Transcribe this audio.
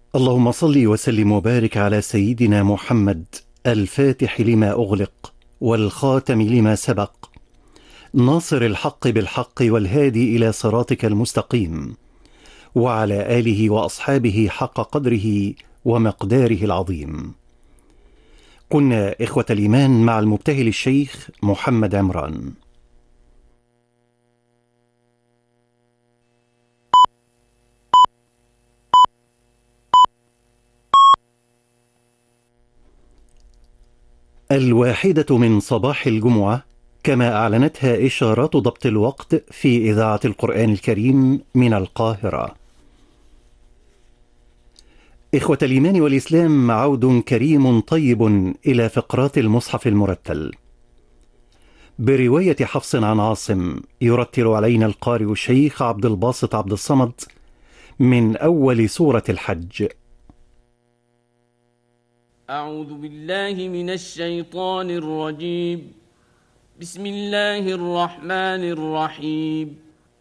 اللهم صل وسلم وبارك على سيدنا محمد الفاتح لما أغلق والخاتم لما سبق، ناصر الحق بالحق والهادي إلى صراطك المستقيم، وعلى آله وأصحابه حق قدره ومقداره العظيم. كنا إخوة الإيمان مع المبتهل الشيخ محمد عمران. الواحدة من صباح الجمعة، كما أعلنتها إشارات ضبط الوقت في إذاعة القرآن الكريم من القاهرة. إخوة الإيمان والإسلام، عود كريم طيب إلى فقرات المصحف المرتل، برواية حفص عن عاصم، يرتل علينا القارئ الشيخ عبد الباسط عبد الصمد من أول سورة الحج. أعوذ بالله من الشيطان الرجيم. بسم الله الرحمن الرحيم.